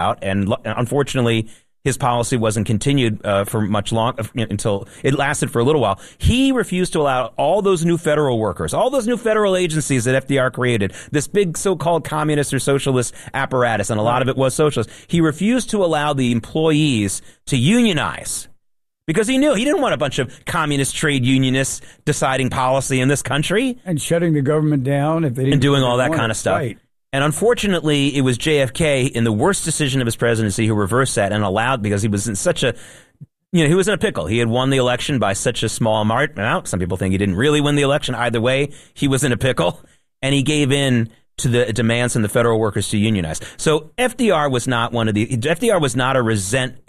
out. And unfortunately, his policy wasn't continued for much long until it lasted for a little while. He refused to allow all those new federal workers, all those new federal agencies that FDR created, this big so-called communist or socialist apparatus, and a lot of it was socialist. He refused to allow the employees to unionize because he knew he didn't want a bunch of communist trade unionists deciding policy in this country and shutting the government down if they didn't and doing all that kind of stuff. Right. And unfortunately, it was JFK in the worst decision of his presidency who reversed that and allowed, because he was in such a, he was in a pickle. He had won the election by such a small amount. Some people think he didn't really win the election. Either way, he was in a pickle, and he gave in to the demands from the federal workers to unionize. So FDR was not FDR was not a resentment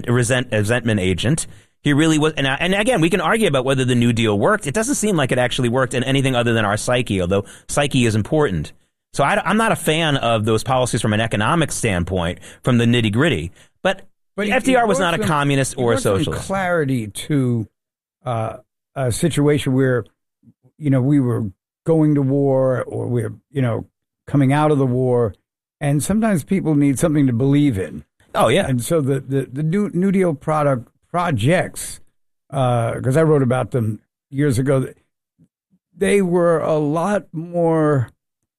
agent. He really was. And again, we can argue about whether the New Deal worked. It doesn't seem like it actually worked in anything other than our psyche, although psyche is important. So I'm not a fan of those policies from an economic standpoint, from the nitty gritty. But FDR was not a communist or a socialist. Clarity to a situation where, we were going to war or we're, coming out of the war, and sometimes people need something to believe in. Oh yeah. And so the New Deal projects, because I wrote about them years ago, they were a lot more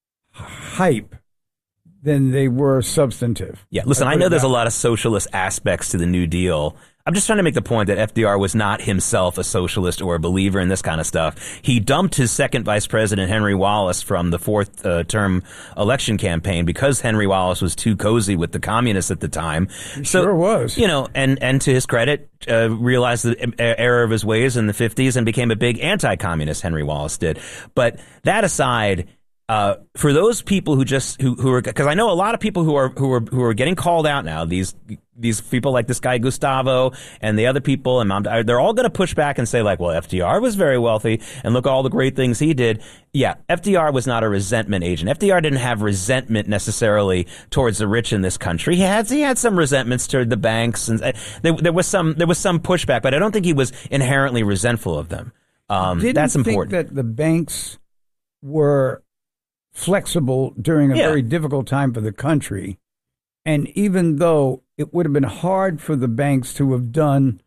hype than they were substantive. Yeah, listen, I know there's a lot of socialist aspects to the New Deal. I'm just trying to make the point that FDR was not himself a socialist or a believer in this kind of stuff. He dumped his second vice president, Henry Wallace, from the fourth term election campaign because Henry Wallace was too cozy with the communists at the time. Sure was. And to his credit, realized the error of his ways in the 50s and became a big anti-communist, Henry Wallace did. But that aside, for those people who are, because I know a lot of people who are getting called out now, these people like this guy Gustavo and the other people, and they're all going to push back and say like, well, FDR was very wealthy and look at all the great things he did. Yeah, FDR was not a resentment agent. FDR didn't have resentment necessarily towards the rich in this country. He had some resentments toward the banks, and there was some pushback, but I don't think he was inherently resentful of them. That's important. Think that the banks were flexible during a very difficult time for the country. And even though it would have been hard for the banks to have done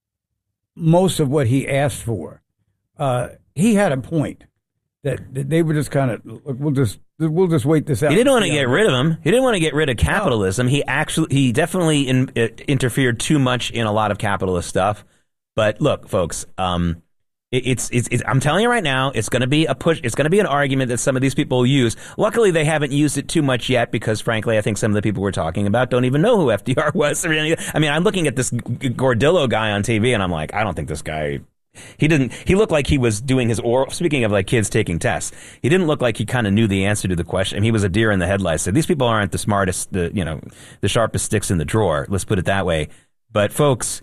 most of what he asked for, he had a point that they were just kind of, look, we'll just wait this out. He didn't want to get rid of him. He didn't want to get rid of capitalism. No. He definitely interfered too much in a lot of capitalist stuff. But look, folks, It's I'm telling you right now, it's going to be a push. It's going to be an argument that some of these people use. Luckily, they haven't used it too much yet because, frankly, I think some of the people we're talking about don't even know who FDR was. I mean, I'm looking at this Gordillo guy on TV, and I'm like, I don't think this guy. He looked like he was doing his oral. Speaking of like kids taking tests, he didn't look like he kind of knew the answer to the question. He was a deer in the headlights. So these people aren't the smartest, the sharpest sticks in the drawer. Let's put it that way. But folks.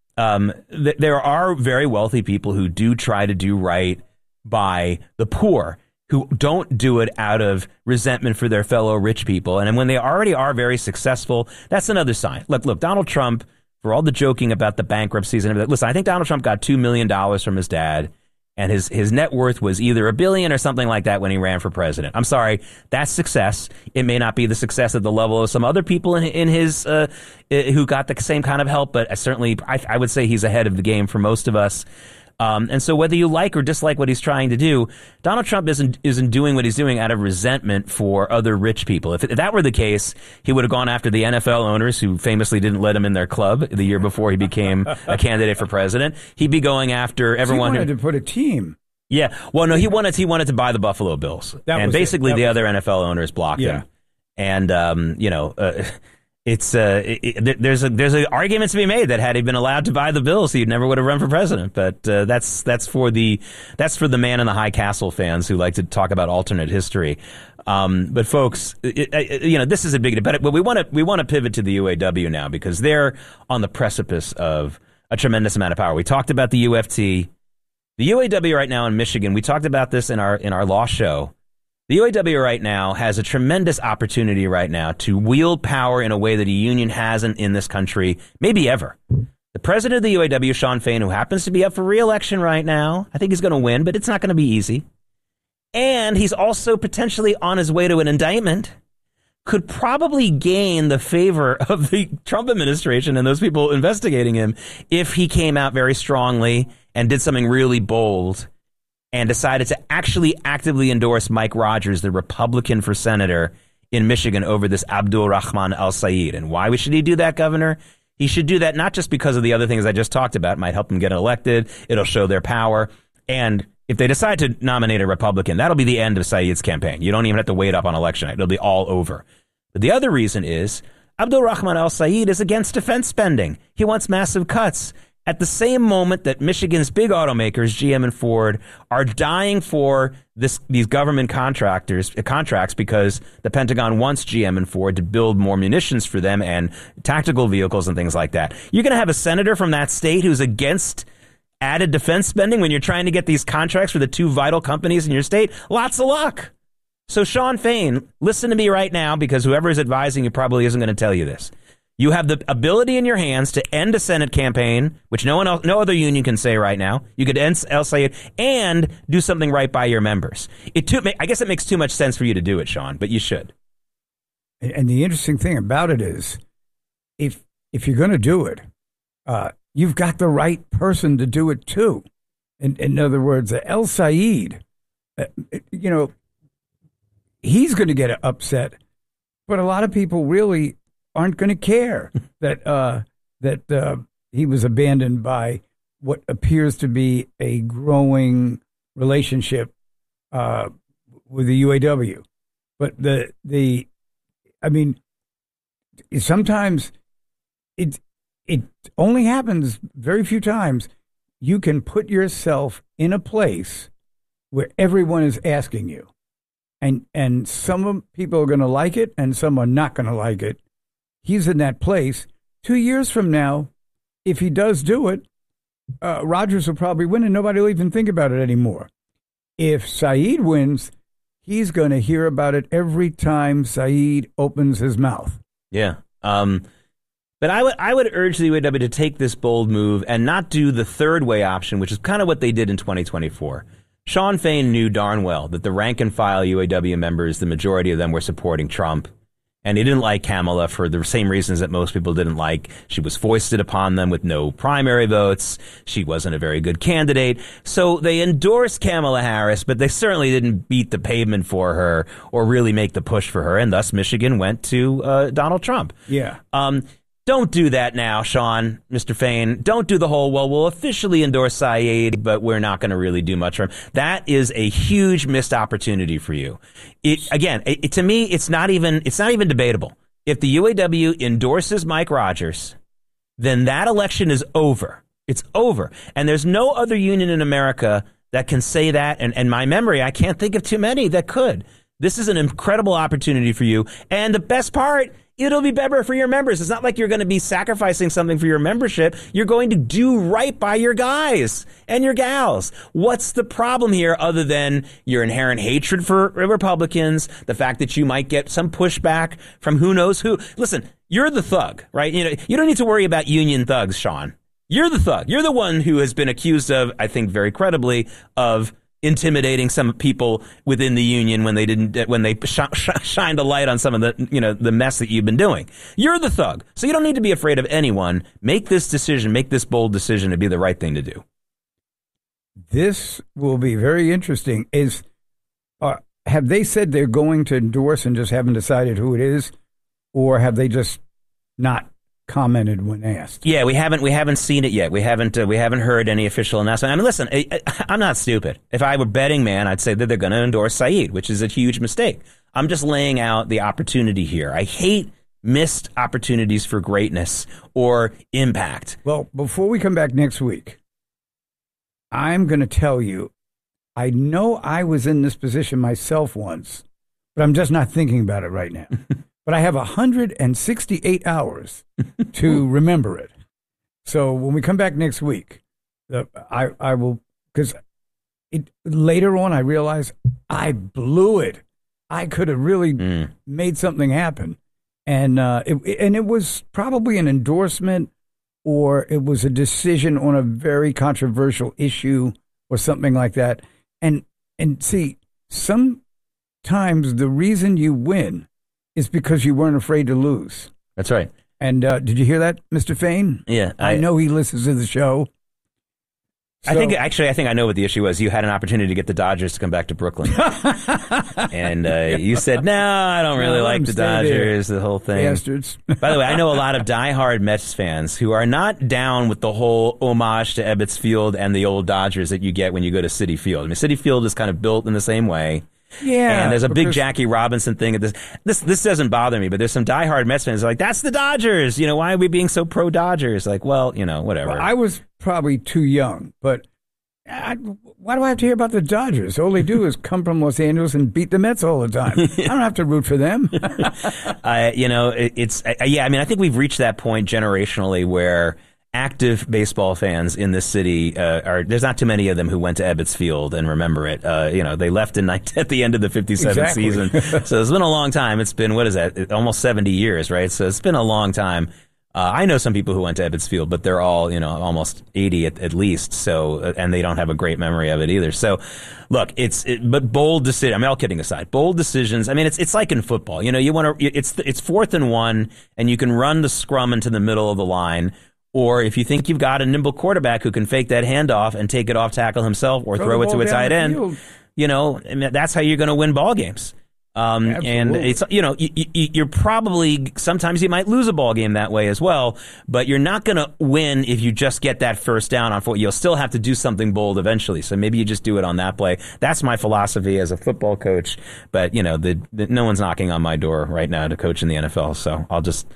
There are very wealthy people who do try to do right by the poor, who don't do it out of resentment for their fellow rich people. And when they already are very successful, that's another sign. Look, Donald Trump, for all the joking about the bankruptcies and everything, listen, I think Donald Trump got $2 million from his dad, and his net worth was either $1 billion or something like that when he ran for president. I'm sorry, that's success. It may not be the success at the level of some other people in his who got the same kind of help, but certainly I would say he's ahead of the game for most of us. And so whether you like or dislike what he's trying to do, Donald Trump isn't doing what he's doing out of resentment for other rich people. If that were the case, he would have gone after the NFL owners who famously didn't let him in their club the year before he became a candidate for president. He'd be going after everyone. He wanted to put a team. Yeah. Well, no, he wanted to buy the Buffalo Bills. And basically the other NFL owners blocked him. And, there's an argument to be made that had he been allowed to buy the Bills, he never would have run for president. But that's for the man in the high castle fans who like to talk about alternate history. But folks, this is a big debate. But we want to pivot to the UAW now because they're on the precipice of a tremendous amount of power. We talked about the UFT, the UAW right now in Michigan. We talked about this in our law show. The UAW right now has a tremendous opportunity right now to wield power in a way that a union hasn't in this country, maybe ever. The president of the UAW, Shawn Fain, who happens to be up for re-election right now, I think he's going to win, but it's not going to be easy. And he's also potentially on his way to an indictment could probably gain the favor of the Trump administration and those people investigating him if he came out very strongly and did something really bold and decided to actually actively endorse Mike Rogers, the Republican for senator in Michigan, over this Abdul Rahman al-Sayed. And why should he do that, Governor? He should do that not just because of the other things I just talked about. It might help them get elected. It'll show their power. And if they decide to nominate a Republican, that'll be the end of Sayed's campaign. You don't even have to wait up on election night. It'll be all over. But the other reason is Abdul Rahman al-Sayed is against defense spending. He wants massive cuts. At the same moment that Michigan's big automakers, GM and Ford, are dying for these government contracts because the Pentagon wants GM and Ford to build more munitions for them and tactical vehicles and things like that. You're going to have a senator from that state who's against added defense spending when you're trying to get these contracts for the two vital companies in your state? Lots of luck. So Shawn Fain, listen to me right now, because whoever is advising you probably isn't going to tell you this. You have the ability in your hands to end a Senate campaign, which no other union can say right now. You could end el-Sayed and do something right by your members. I guess it makes too much sense for you to do it, Shawn, but you should. And the interesting thing about it is, if you're going to do it, you've got the right person to do it too. In other words, el-Sayed, he's going to get upset, but a lot of people really aren't going to care that he was abandoned by what appears to be a growing relationship with the UAW. But sometimes it only happens very few times. You can put yourself in a place where everyone is asking you, and some people are going to like it, and some are not going to like it. He's in that place. 2 years from now, if he does do it, Rogers will probably win and nobody will even think about it anymore. If Sayed wins, he's going to hear about it every time Sayed opens his mouth. Yeah. But I would urge the UAW to take this bold move and not do the third way option, which is kind of what they did in 2024. Shawn Fain knew darn well that the rank and file UAW members, the majority of them were supporting Trump. And he didn't like Kamala for the same reasons that most people didn't like. She was foisted upon them with no primary votes. She wasn't a very good candidate. So they endorsed Kamala Harris, but they certainly didn't beat the pavement for her or really make the push for her. And thus Michigan went to Donald Trump. Yeah. Don't do that now, Shawn, Mr. Fain. Don't do the whole, well, we'll officially endorse Sayed, but we're not going to really do much for him. That is a huge missed opportunity for you. To me, it's not even debatable. If the UAW endorses Mike Rogers, then that election is over. It's over. And there's no other union in America that can say that. And in my memory, I can't think of too many that could. This is an incredible opportunity for you. And the best part, it'll be better for your members. It's not like you're going to be sacrificing something for your membership. You're going to do right by your guys and your gals. What's the problem here other than your inherent hatred for Republicans, the fact that you might get some pushback from who knows who? Listen, you're the thug, right? You don't need to worry about union thugs, Shawn. You're the thug. You're the one who has been accused of, I think very credibly, of intimidating some people within the union when they shined a light on some of the mess that you've been doing. You're the thug. So you don't need to be afraid of anyone. Make this decision, make this bold decision to be the right thing to do. This will be very interesting. Have they said they're going to endorse and just haven't decided who it is, or have they just not commented when asked? Yeah, we haven't seen it yet. We haven't heard any official announcement. I mean, listen, I'm not stupid. If I were betting man, I'd say that they're going to endorse Sayed, which is a huge mistake. I'm just laying out the opportunity here. I hate missed opportunities for greatness or impact. Well, before we come back next week, I'm going to tell you, I know I was in this position myself once, but I'm just not thinking about it right now. But I have 168 hours to remember it. So when we come back next week, I will, because later on I realized I blew it. I could have really made something happen. And it was probably an endorsement, or it was a decision on a very controversial issue or something like that. And see, sometimes the reason you win is because you weren't afraid to lose. That's right. And did you hear that, Mr. Fain? Yeah. I know he listens to the show. So, I think I know what the issue was. You had an opportunity to get the Dodgers to come back to Brooklyn. And you said, no, I don't really like the Dodgers, the whole thing. Bastards. By the way, I know a lot of diehard Mets fans who are not down with the whole homage to Ebbets Field and the old Dodgers that you get when you go to Citi Field. I mean, Citi Field is kind of built in the same way. Yeah. And there's a big Jackie Robinson thing. This doesn't bother me, but there's some diehard Mets fans who are like, that's the Dodgers. Why are we being so pro-Dodgers? Like, well, whatever. Well, I was probably too young, but why do I have to hear about the Dodgers? All they do is come from Los Angeles and beat the Mets all the time. I don't have to root for them. I think we've reached that point generationally where active baseball fans in this city there's not too many of them who went to Ebbets Field and remember it. They left at the end of the 57th season. So it's been a long time. It's been, what is that? Almost 70 years, right? So it's been a long time. I know some people who went to Ebbets Field, but they're all, almost 80 at least. So, and they don't have a great memory of it either. So, look, but bold decision. I mean, all kidding aside, bold decisions. I mean, it's like in football. You want to. It's 4th and 1, and you can run the scrum into the middle of the line. Or if you think you've got a nimble quarterback who can fake that handoff and take it off tackle himself or throw it to a tight end, that's how you're going to win ball games. And it's, you're probably, sometimes you might lose a ball game that way as well, but you're not going to win if you just get that first down on foot. You'll still have to do something bold eventually. So maybe you just do it on that play. That's my philosophy as a football coach. But, no one's knocking on my door right now to coach in the NFL. So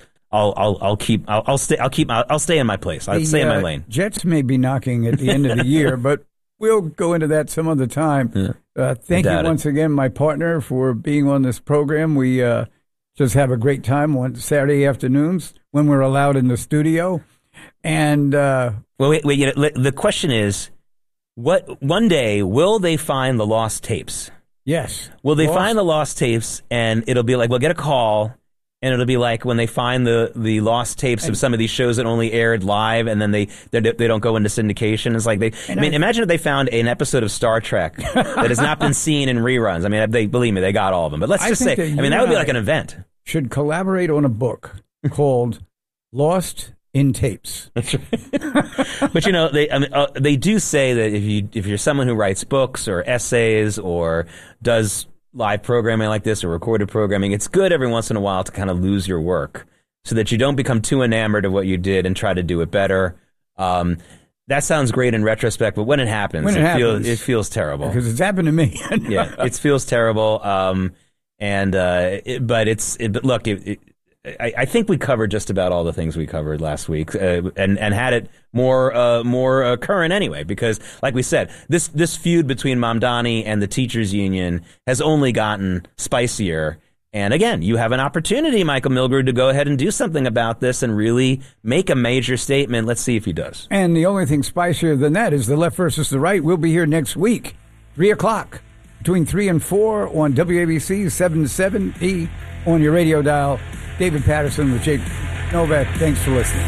I'll stay in my place. I'll stay in my lane. Jets may be knocking at the end of the year, but we'll go into that some other time. Yeah. Thank you once again, my partner, for being on this program. We just have a great time on Saturday afternoons when we're allowed in the studio. And wait. The question is, one day will they find the lost tapes? Yes. Will they find the lost tapes, and it'll be like we'll get a call. And it'll be like when they find the lost tapes of some of these shows that only aired live, and then they don't go into syndication. It's like imagine if they found an episode of Star Trek that has not been seen in reruns. I mean, believe me, they got all of them. But let's just say, that would be like an event. Should collaborate on a book called Lost in Tapes. That's right. But they do say that if you're someone who writes books or essays or does live programming like this or recorded programming, it's good every once in a while to kind of lose your work so that you don't become too enamored of what you did and try to do it better. That sounds great in retrospect, but when it happens, it feels terrible. Because it's happened to me. Yeah, it feels terrible. I think we covered just about all the things we covered last week, and had it more current anyway. Because, like we said, this feud between Mamdani and the teachers union has only gotten spicier. And again, you have an opportunity, Michael Milgrew, to go ahead and do something about this and really make a major statement. Let's see if he does. And the only thing spicier than that is the left versus the right. We'll be here next week, 3:00, between 3 and 4 on WABC 770 on your radio dial. David Patterson with Jake Novak. Thanks for listening.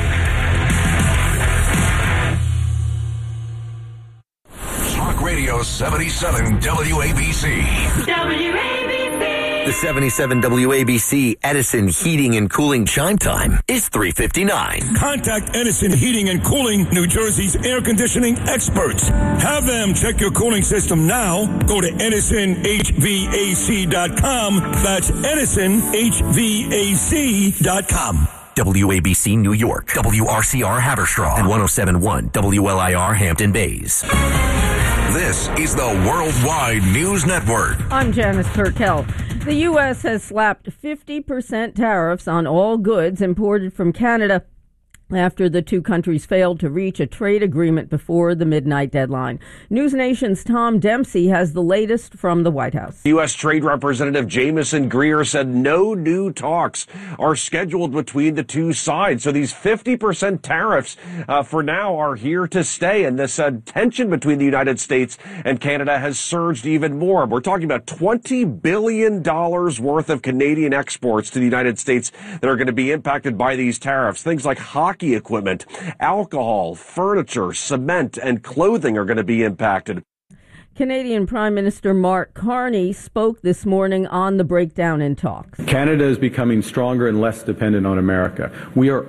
Talk Radio 77 WABC. The 77 WABC Edison Heating and Cooling chime time is 3:59. Contact Edison Heating and Cooling, New Jersey's air conditioning experts. Have them check your cooling system now. Go to EdisonHVAC.com. That's EdisonHVAC.com. WABC New York, WRCR Haverstraw, and 107.1 WLIR Hampton Bays. This is the Worldwide News Network. I'm Janice Turkel. The U.S. has slapped 50% tariffs on all goods imported from Canada after the two countries failed to reach a trade agreement before the midnight deadline. News Nation's Tom Dempsey has the latest from the White House. U.S. Trade Representative Jamieson Greer said no new talks are scheduled between the two sides. So these 50% tariffs for now are here to stay. And this tension between the United States and Canada has surged even more. We're talking about $20 billion worth of Canadian exports to the United States that are going to be impacted by these tariffs. Things like hockey equipment, alcohol, furniture, cement, and clothing are going to be impacted. Canadian Prime Minister Mark Carney spoke this morning on the breakdown in talks. Canada is becoming stronger and less dependent on America. We are